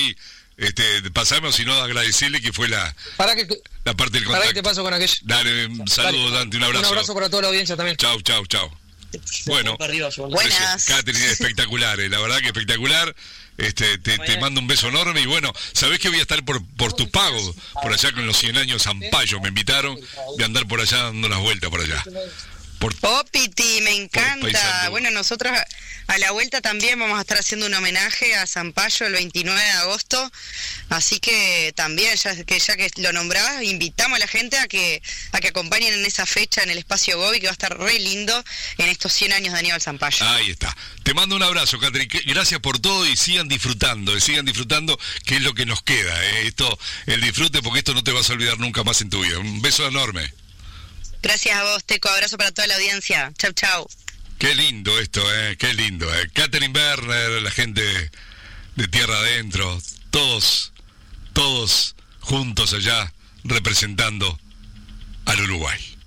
ahí, pasame o si no, agradecerle que fue la parte del contacto. Para que te paso con aquello. Dale, un saludo, Dante, un abrazo. Un abrazo para toda la audiencia también. Chau. Bueno, buenas. Catherine, espectacular, la verdad que espectacular. Te mando un beso enorme y bueno, sabés que voy a estar por tu pago, por allá con los 100 años Zampayo, me invitaron, voy a andar por allá dando unas vueltas por allá. Piti, me encanta. Bueno, nosotros a la vuelta también vamos a estar haciendo un homenaje a Zampayo el 29 de agosto, así que también, ya que lo nombrás, invitamos a la gente a que acompañen en esa fecha en el Espacio Gobi, que va a estar re lindo en estos 100 años de Aníbal Zampayo. Ahí está. Te mando un abrazo, Catherine, gracias por todo y sigan disfrutando, que es lo que nos queda, el disfrute, porque esto no te vas a olvidar nunca más en tu vida. Un beso enorme. Gracias a vos, Teco. Abrazo para toda la audiencia. Chau. Qué lindo esto, qué lindo. Catherine Berner, la gente de Tierra Adentro, todos juntos allá representando al Uruguay.